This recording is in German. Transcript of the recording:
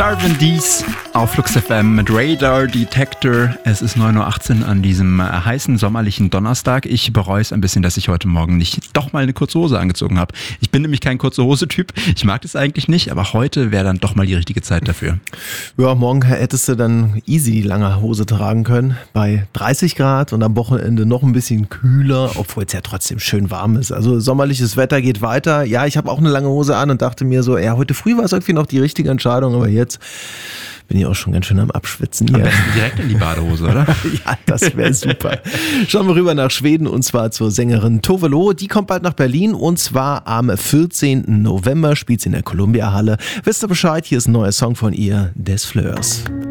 Marvin Dees auf Flux FM mit Radar Detector. Es ist 9:18 Uhr an diesem heißen sommerlichen Donnerstag. Ich bereue es ein bisschen, dass ich heute Morgen nicht doch mal eine kurze Hose angezogen habe. Ich bin nämlich kein kurze Hose-Typ. Ich mag das eigentlich nicht, aber heute wäre dann doch mal die richtige Zeit dafür. Ja, morgen hättest du dann easy die lange Hose tragen können. Bei 30 Grad und am Wochenende noch ein bisschen kühler, obwohl es ja trotzdem schön warm ist. Also sommerliches Wetter geht weiter. Ja, ich habe auch eine lange Hose an und dachte mir so, ja, heute früh war es irgendwie noch die richtige Entscheidung, aber jetzt bin ich auch schon ganz schön am Abschwitzen hier. Am besten direkt in die Badehose, oder? Ja, das wäre super. Schauen wir rüber nach Schweden und zwar zur Sängerin Tove Lo. Die kommt bald nach Berlin und zwar am 14. November spielt sie in der Columbia Halle. Wisst ihr Bescheid? Hier ist ein neuer Song von ihr, Des Fleurs.